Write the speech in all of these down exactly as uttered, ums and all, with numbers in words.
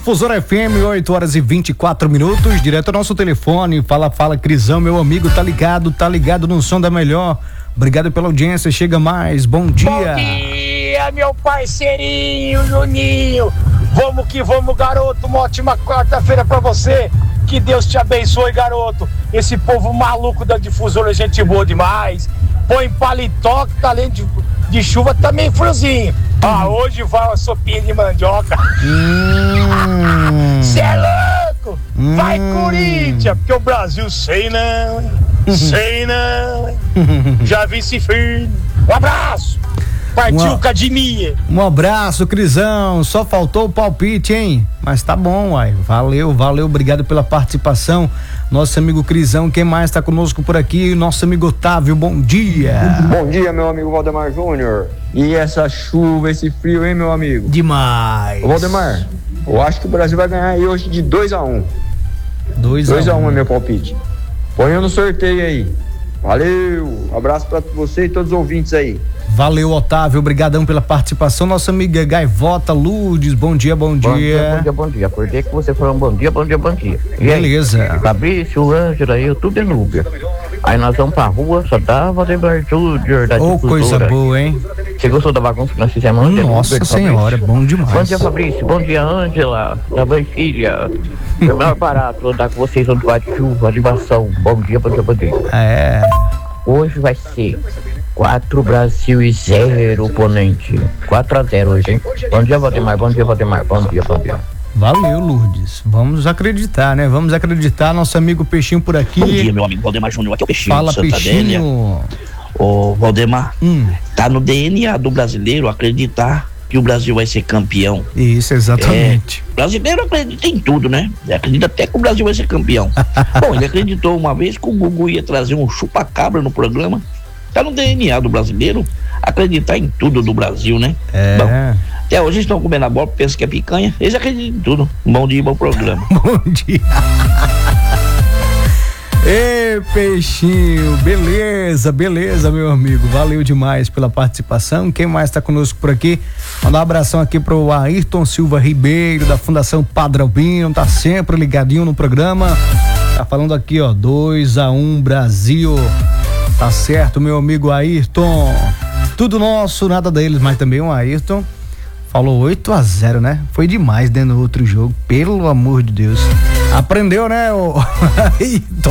Difusora F M, oito horas e vinte e quatro minutos, direto ao nosso telefone. Fala, fala, Crisão, meu amigo, tá ligado, tá ligado no som da melhor. Obrigado pela audiência, chega mais, bom dia. Bom dia, meu parceirinho Juninho. Vamos que vamos, garoto, uma ótima quarta-feira pra você. Que Deus te abençoe, garoto. Esse povo maluco da Difusora é gente boa demais. Põe paletó, que tá além de, de chuva, também friozinho. Ah, hoje vai uma sopinha de mandioca. Cê hum. é louco? Hum. Vai, Corinthians, porque o Brasil sei não, hein? Sei não, hein? Já vi se firme. Um abraço. Partiu uma... Academia. Um abraço, Crisão. Só faltou o palpite, hein? Mas tá bom, uai. Valeu, valeu. Obrigado pela participação. Nosso amigo Crisão, quem mais tá conosco por aqui? Nosso amigo Otávio, bom dia. Bom dia, meu amigo Valdemar Júnior. E essa chuva, esse frio, hein, meu amigo? Demais. Ô, Valdemar, eu acho que o Brasil vai ganhar aí hoje de dois a um. dois a um é meu palpite. Põe no sorteio aí. Valeu. Abraço pra você e todos os ouvintes aí. Valeu, Otávio, obrigadão pela participação. Nossa amiga Gaivota Lourdes, bom dia, bom dia. Bom dia, bom dia, bom dia. Acordei que você falou um bom dia, bom dia, bom dia. E beleza. Aí, Fabrício, Ângela, eu, tudo é Núbia. Aí nós vamos pra rua, só dá Valdemar Júnior da Ô, oh, coisa boa, hein? Você gostou da bagunça que nós fizemos ontem? Nossa Núbia, senhora, Fabrício? Bom demais. Bom dia, Fabrício, bom dia, Ângela, da mãe filha. Meu maior barato, vou dar com vocês onde vai de chuva, animação. Bom dia, bom dia, bom dia. É. Hoje vai ser quatro Brasil e zero oponente. quatro a zero hoje, hein? Bom dia, Valdemar. Bom dia, Valdemar. Bom dia, bom dia. Valeu, Lourdes. Vamos acreditar, né? Vamos acreditar. Nosso amigo Peixinho por aqui. Bom dia, meu amigo Valdemar Júnior. Aqui é o Peixinho. Fala, Santa Adélia. Peixinho. Ô, Valdemar, hum. tá no D N A do brasileiro acreditar que o Brasil vai ser campeão. Isso, exatamente. É, brasileiro acredita em tudo, né? Ele acredita até que o Brasil vai ser campeão. Bom, ele acreditou uma vez que o Gugu ia trazer um chupa-cabra no programa. Tá no D N A do brasileiro acreditar em tudo do Brasil, né? É. Bom, até hoje eles estão comendo a bola, pensam que é picanha. Eles acreditam em tudo. Bom dia, bom programa. Bom dia. Ei, Peixinho, beleza, beleza, meu amigo, valeu demais pela participação. Quem mais tá conosco por aqui? Mandar um abração aqui pro Ayrton Silva Ribeiro, da Fundação Padre Albino, tá sempre ligadinho no programa. Tá falando aqui, ó, dois a um Brasil. Tá certo, meu amigo Ayrton. Tudo nosso, nada deles, mas também o Ayrton falou oito a zero, né? Foi demais dentro do outro jogo, pelo amor de Deus. Aprendeu, né, o Ayrton?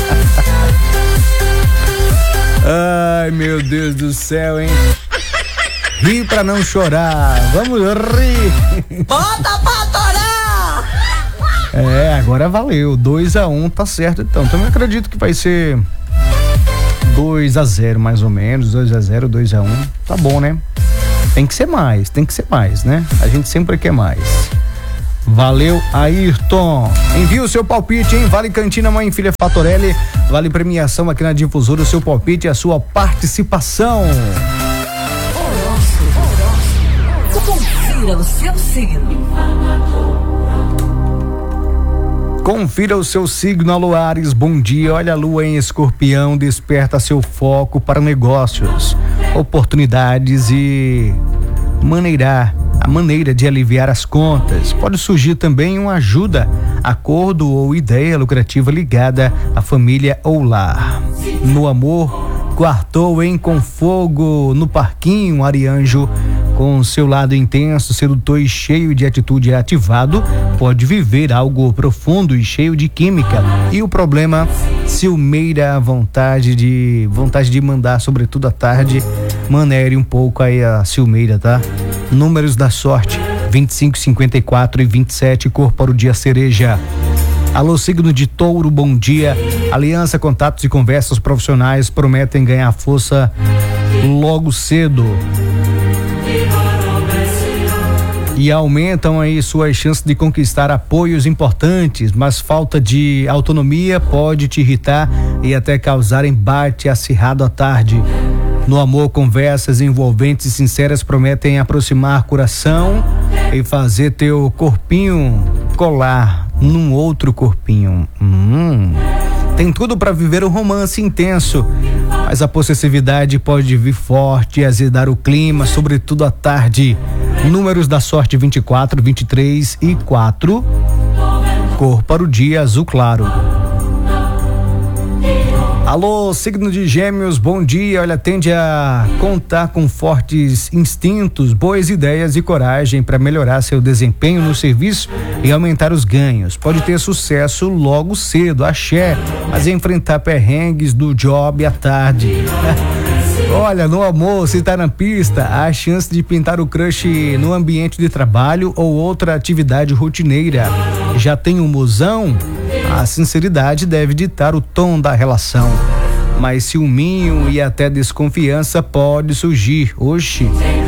Ai, meu Deus do céu, hein? Ri pra não chorar. Vamos rir. Bota pra torar! É, agora valeu. dois a um, tá certo então. Também acredito que vai ser dois a zero mais ou menos. dois a zero, dois a um. Tá bom, né? Tem que ser mais, tem que ser mais, né? A gente sempre quer mais. Valeu, Ayrton. Envie o seu palpite, hein? Vale Cantina Mãe e Filha Fatorelli. Vale premiação aqui na Difusora. O seu palpite e a sua participação. Confira o seu signo. Confira o seu signo, Aluares. Bom dia. Olha a lua em Escorpião. Desperta seu foco para negócios, oportunidades e maneirar. A maneira de aliviar as contas. Pode surgir também uma ajuda, acordo ou ideia lucrativa ligada à família ou lar. No amor, quartou em com fogo no parquinho, Arianjo. Com seu lado intenso, sedutor e cheio de atitude ativado, pode viver algo profundo e cheio de química. E o problema, ciumeira, vontade de vontade de mandar, sobretudo à tarde, manere um pouco aí a ciumeira, tá? Números da sorte, vinte e cinco, cinquenta e quatro e vinte e sete, cor para o dia cereja. Alô, signo de Touro, bom dia. Aliança, contatos e conversas profissionais prometem ganhar força logo cedo. E aumentam aí suas chances de conquistar apoios importantes, mas falta de autonomia pode te irritar e até causar embate acirrado à tarde. No amor, conversas envolventes e sinceras prometem aproximar coração e fazer teu corpinho colar num outro corpinho. Hum. Tem tudo para viver um romance intenso, mas a possessividade pode vir forte e azedar o clima, sobretudo à tarde. Números da sorte vinte e quatro, vinte e três e quatro. Cor para o dia azul claro. Alô, signo de Gêmeos, bom dia. Olha, tende a contar com fortes instintos, boas ideias e coragem para melhorar seu desempenho no serviço e aumentar os ganhos. Pode ter sucesso logo cedo, axé, mas enfrentar perrengues do job à tarde. Olha, no amor, se tá na pista, há chance de pintar o crush no ambiente de trabalho ou outra atividade rotineira. Já tem um mozão? A sinceridade deve ditar o tom da relação. Mas ciúminho e até desconfiança pode surgir. Oxi.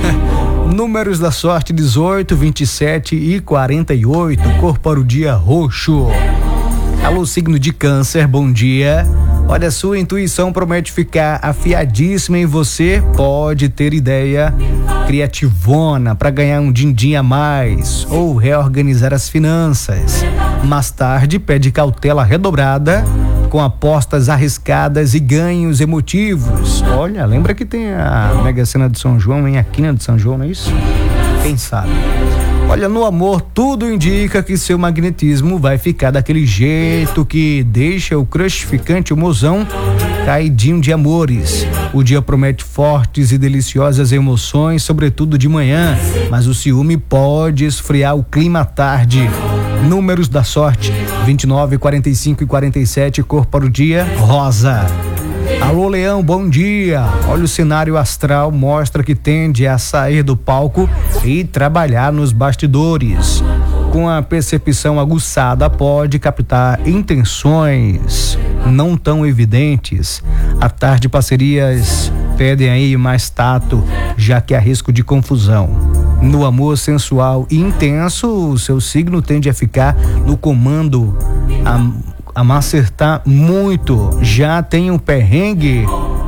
Números da sorte dezoito, vinte e sete e quarenta e oito. Cor para o dia roxo. Alô, signo de Câncer, bom dia. Olha, sua intuição promete ficar afiadíssima em você. Pode ter ideia criativona para ganhar um din-din a mais ou reorganizar as finanças. Mais tarde, pede cautela redobrada com apostas arriscadas e ganhos emotivos. Olha, lembra que tem a Mega Sena de São João, hein? A quina de São João, não é isso? Quem sabe? Olha, no amor, tudo indica que seu magnetismo vai ficar daquele jeito que deixa o crush ficante, o mozão, caidinho de amores. O dia promete fortes e deliciosas emoções, sobretudo de manhã, mas o ciúme pode esfriar o clima à tarde. Números da sorte, vinte e nove, quarenta e cinco e quarenta e sete, cor para o dia rosa. Alô, Leão, bom dia. Olha, o cenário astral mostra que tende a sair do palco e trabalhar nos bastidores. Com a percepção aguçada, pode captar intenções não tão evidentes. À tarde, parcerias pedem aí mais tato, já que há risco de confusão. No amor sensual e intenso, o seu signo tende a ficar no comando, a a acertar muito. Já tem um perrengue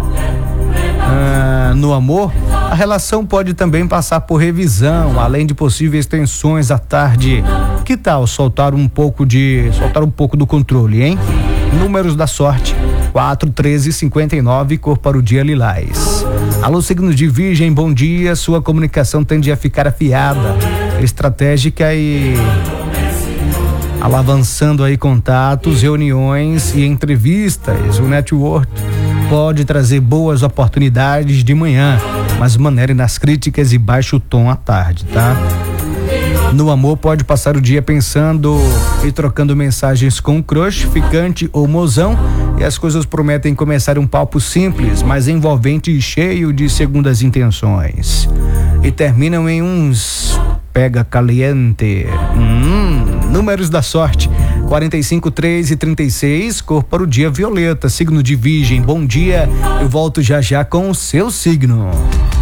ah, no amor. A relação pode também passar por revisão, além de possíveis tensões à tarde. Que tal soltar um pouco de soltar um pouco do controle, hein? Números da sorte quatro, treze, cinquenta e nove, cor para o dia lilás. Alô, signo de Virgem, bom dia. Sua comunicação tende a ficar afiada, estratégica e alavançando aí contatos, reuniões e entrevistas. O network pode trazer boas oportunidades de manhã, mas maneire nas críticas e baixe o tom à tarde, tá? No amor, pode passar o dia pensando e trocando mensagens com o crush, ficante ou mozão, e as coisas prometem começar um papo simples, mas envolvente e cheio de segundas intenções. E terminam em uns pega caliente. Hum, números da sorte, quarenta e cinco, três e trinta e seis, cor para o dia violeta, signo de Virgem, bom dia. Eu volto já já com o seu signo.